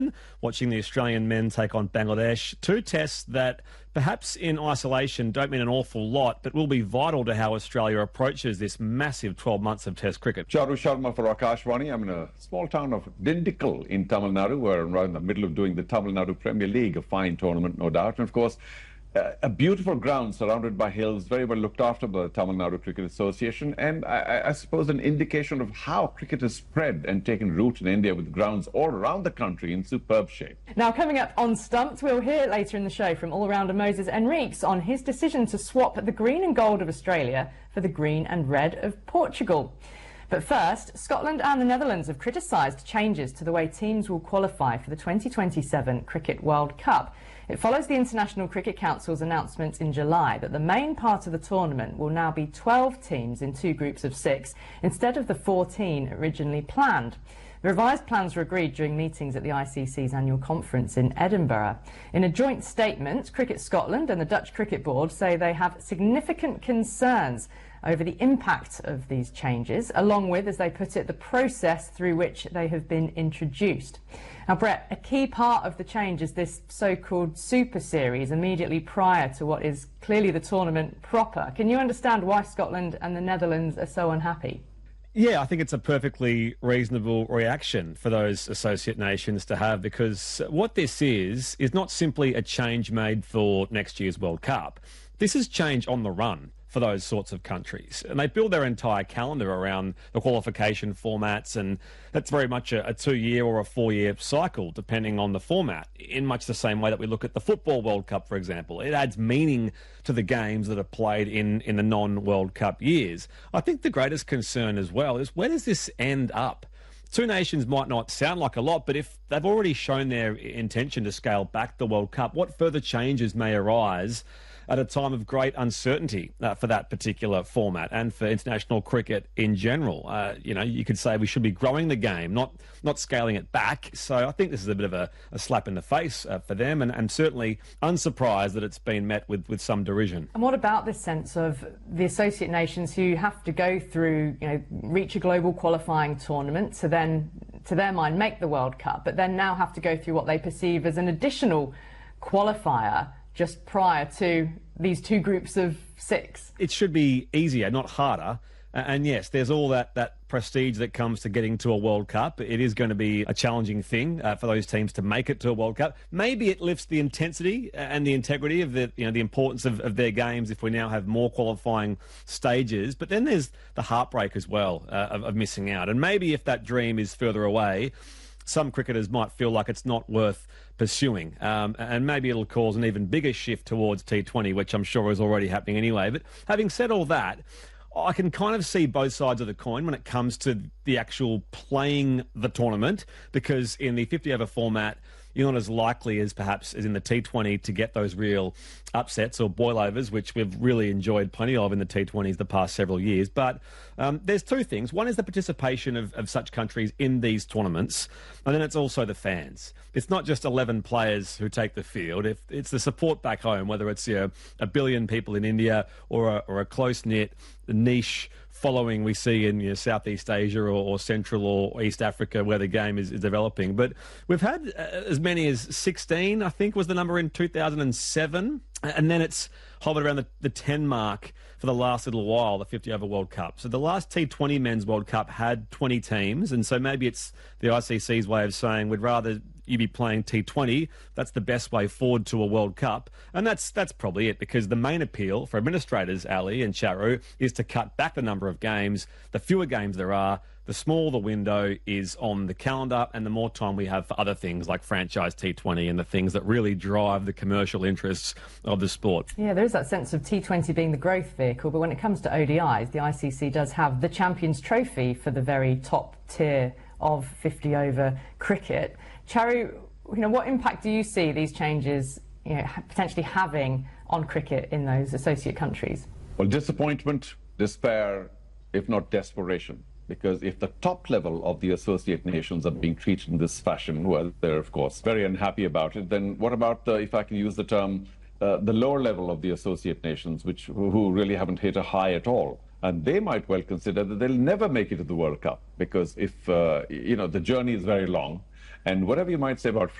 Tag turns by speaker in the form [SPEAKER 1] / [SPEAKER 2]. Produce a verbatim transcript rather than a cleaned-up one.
[SPEAKER 1] watching the Australian men take on Bangladesh. Two tests that perhaps in isolation don't mean an awful lot, but will be vital to how Australia approaches this massive twelve months of Test cricket.
[SPEAKER 2] Charu Sharma for Akashvani. I'm in a small town of Dindigul in Tamil Nadu. We're right in the middle of doing the Tamil Nadu Premier League, a fine tournament, no doubt. And of course, Uh, a beautiful ground surrounded by hills, very well looked after by the Tamil Nadu Cricket Association, and I, I suppose an indication of how cricket has spread and taken root in India, with grounds all around the country in superb shape.
[SPEAKER 3] Now, coming up on Stumped, we'll hear later in the show from all-rounder Moses Henriques on his decision to swap the green and gold of Australia for the green and red of Portugal. But first, Scotland and the Netherlands have criticised changes to the way teams will qualify for the twenty twenty-seven Cricket World Cup. It follows the International Cricket Council's announcement in July that the main part of the tournament will now be twelve teams in two groups of six instead of the fourteen originally planned. The revised plans were agreed during meetings at the I C C's annual conference in Edinburgh. In a joint statement, Cricket Scotland and the Dutch Cricket Board say they have significant concerns over the impact of these changes, along with, as they put it, the process through which they have been introduced. Now, Brett, a key part of the change is this so-called Super Series immediately prior to what is clearly the tournament proper. Can you understand why Scotland and the Netherlands are so unhappy?
[SPEAKER 1] Yeah, I think it's a perfectly reasonable reaction for those associate nations to have, because what this is, is not simply a change made for next year's World Cup. This is change on the run for those sorts of countries. And they build their entire calendar around the qualification formats, and that's very much a, a two-year or a four-year cycle, depending on the format, in much the same way that we look at the Football World Cup, for example. It adds meaning to the games that are played in, in the non-World Cup years. I think the greatest concern as well is, where does this end up? Two nations might not sound like a lot, but if they've already shown their intention to scale back the World Cup, what further changes may arise at a time of great uncertainty uh, for that particular format and for international cricket in general? Uh, you know, you could say we should be growing the game, not not scaling it back. So I think this is a bit of a, a slap in the face uh, for them, and, and certainly unsurprised that it's been met with, with some derision.
[SPEAKER 3] And what about this sense of the associate nations who have to go through, you know, reach a global qualifying tournament to then, to their mind, make the World Cup, but then now have to go through what they perceive as an additional qualifier just prior to these two groups of six?
[SPEAKER 1] It should be easier, not harder. And yes, there's all that, that prestige that comes to getting to a World Cup. It is going to be a challenging thing uh, for those teams to make it to a World Cup. Maybe it lifts the intensity and the integrity of the, you know, the importance of, of their games if we now have more qualifying stages. But then there's the heartbreak as well uh, of, of missing out. And maybe if that dream is further away, some cricketers might feel like it's not worth pursuing. Um, and maybe it'll cause an even bigger shift towards T twenty, which I'm sure is already happening anyway. But having said all that, I can kind of see both sides of the coin when it comes to the actual playing the tournament, because in the fifty over format, you're not as likely as perhaps as in the T twenty to get those real upsets or boilovers, which we've really enjoyed plenty of in the T twenties the past several years. But um, there's two things. One is the participation of, of such countries in these tournaments, and then it's also the fans. It's not just eleven players who take the field. If it's the support back home, whether it's you know, a billion people in India or a, or a close-knit niche following we see in you know, Southeast Asia or, or Central or East Africa, where the game is, is developing. But we've had uh, as many as sixteen, I think was the number in two thousand seven. And then it's hovered around the, the ten mark for the last little while, the fifty over World Cup. So the last T twenty Men's World Cup had twenty teams. And so maybe it's the I C C's way of saying we'd rather you be playing T twenty. That's the best way forward to a World Cup. And that's that's probably it, because the main appeal for administrators, Ali and Charu, is to cut back the number of games. The fewer games there are, the smaller the window is on the calendar, and the more time we have for other things like franchise T twenty and the things that really drive the commercial interests of the sport.
[SPEAKER 3] Yeah, there is that sense of T twenty being the growth vehicle, but when it comes to O D Is, the I C C does have the Champions Trophy for the very top tier of fifty over cricket. Charu, you know, what impact do you see these changes, you know, potentially having on cricket in those associate countries?
[SPEAKER 2] Well, disappointment, despair, if not desperation. Because if the top level of the associate nations are being treated in this fashion, well, they're, of course, very unhappy about it. Then what about, uh, if I can use the term, uh, the lower level of the associate nations, which who really haven't hit a high at all? And they might well consider that they'll never make it to the World Cup, because if, uh, you know, the journey is very long, And whatever you might say about